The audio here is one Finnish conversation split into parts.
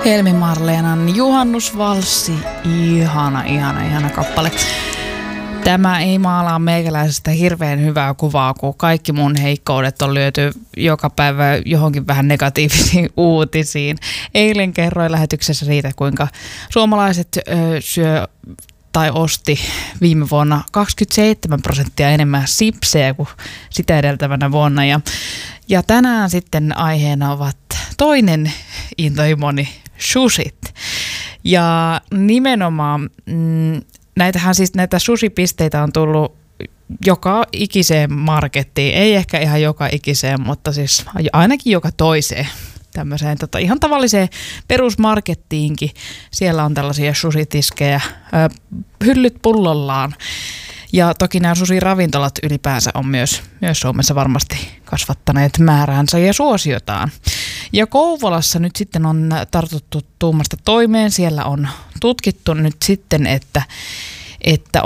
Helmi Marleenan juhannusvalssi, ihana kappale. Tämä ei maalaa meikäläisestä hirveän hyvää kuvaa, kun kaikki mun heikkoudet on lyöty joka päivä johonkin vähän negatiivisiin uutisiin. Eilen kerroin lähetyksessä siitä, kuinka suomalaiset syö tai osti viime vuonna 27% enemmän sipsejä kuin sitä edeltävänä vuonna. Ja tänään sitten aiheena ovat toinen intohimoni, sushit. Ja nimenomaan näitä sushi-pisteitä on tullut joka ikiseen markettiin. Ei ehkä ihan joka ikiseen, mutta siis ainakin joka toiseen. Tämmöiseen ihan tavalliseen perusmarkettiinkin. Siellä on tällaisia sushi-tiskejä, hyllyt pullollaan. Ja toki nämä sushi-ravintolat ylipäänsä on myös Suomessa varmasti kasvattaneet määräänsä ja suosiotaan. Ja Kouvolassa nyt sitten on tartuttu tuumasta toimeen. Siellä on tutkittu nyt sitten, että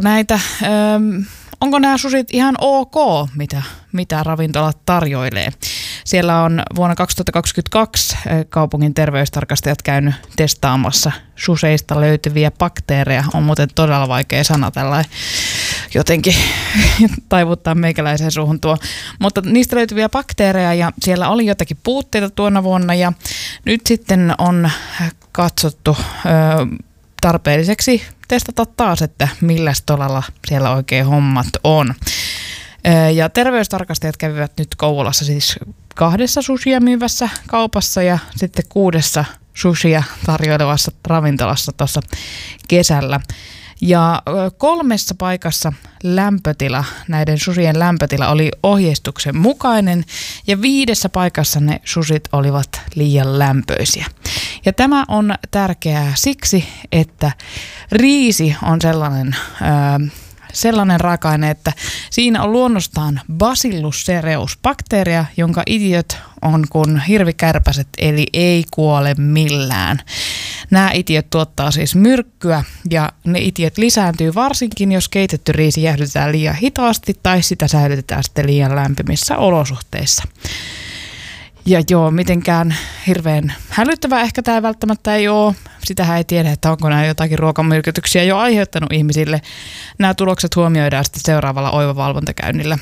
onko nämä sushit ihan ok, mitä ravintolat tarjoilee. Siellä on vuonna 2022 kaupungin terveystarkastajat käynyt testaamassa susheista löytyviä bakteereja. On muuten todella vaikea sana tällainen jotenkin taivuttaa meikäläiseen suuhun tuo. Mutta niistä löytyviä bakteereja ja siellä oli jotakin puutteita tuona vuonna ja nyt sitten on katsottu tarpeelliseksi testata taas, että millä tolalla siellä oikein hommat on. Ja terveystarkastajat kävivät nyt Kouvolassa siis 2 sushia myyvässä kaupassa ja sitten 6 sushia tarjoilevassa ravintolassa tuossa kesällä. Ja 3 paikassa näiden sushien lämpötila oli ohjeistuksen mukainen ja 5 paikassa ne sushit olivat liian lämpöisiä. Ja tämä on tärkeää siksi, että riisi on sellainen raaka-aine, että siinä on luonnostaan Bacillus cereus -bakteeria, jonka itiöt on kuin hirvikärpäset, eli ei kuole millään. Nämä itiöt tuottaa siis myrkkyä ja ne itiöt lisääntyy varsinkin, jos keitetty riisi jäähdytetään liian hitaasti tai sitä säilytetään sitten liian lämpimissä olosuhteissa. Ja joo, mitenkään hirveän hälyttävää ehkä tämä välttämättä ei ole. Sitähän ei tiedä, että onko nämä jotakin ruokamyrkytyksiä jo aiheuttanut ihmisille. Nämä tulokset huomioidaan sitten seuraavalla oivavalvontakäynnillä.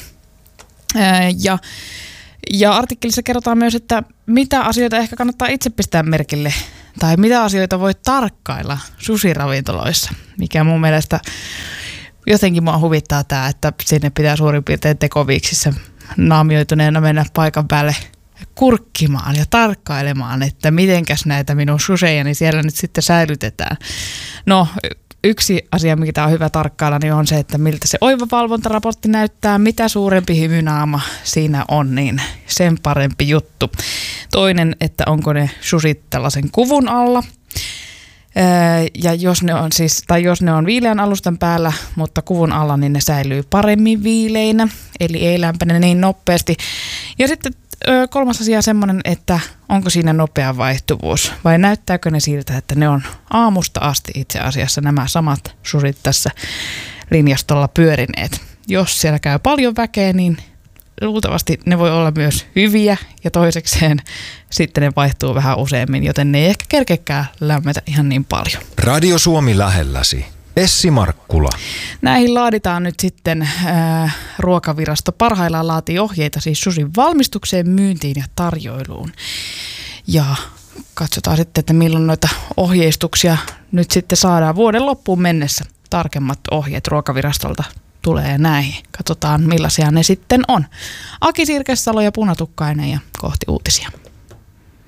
Ja artikkelissa kerrotaan myös, että mitä asioita ehkä kannattaa itse pistää merkille tai mitä asioita voi tarkkailla sushi-ravintoloissa, mikä mun mielestä jotenkin mua huvittaa tämä, että sinne pitää suurin piirtein tekoviiksissä naamioituneena mennä paikan päälle kurkkimaan ja tarkkailemaan, että mitenkäs näitä minun sushejani siellä nyt sitten säilytetään. No, yksi asia, mitä on hyvä tarkkailla, niin on se, että miltä se oivavalvontaraportti näyttää, mitä suurempi hymynaama siinä on, niin sen parempi juttu. Toinen, että onko ne sushit tällaisen kuvun alla. Ja jos ne on viileän alustan päällä, mutta kuvun alla, niin ne säilyy paremmin viileinä, eli ei lämpene niin nopeasti. Ja sitten 3. asia semmoinen, että onko siinä nopea vaihtuvuus vai näyttääkö ne siltä, että ne on aamusta asti itse asiassa nämä samat sushit tässä linjastolla pyörineet. Jos siellä käy paljon väkeä, niin luultavasti ne voi olla myös hyviä ja toisekseen sitten ne vaihtuu vähän useammin, joten ne ei ehkä kerkekään lämmetä ihan niin paljon. Radio Suomi lähelläsi. Essi Markkula. Näihin laaditaan nyt sitten Ruokavirasto parhaillaan laatii ohjeita siis sushin valmistukseen, myyntiin ja tarjoiluun. Ja katsotaan sitten, että milloin noita ohjeistuksia nyt sitten saadaan vuoden loppuun mennessä. Tarkemmat ohjeet Ruokavirastolta tulee näihin. Katsotaan millaisia ne sitten on. Aki Sirkesalo ja Punatukkainen ja kohti uutisia.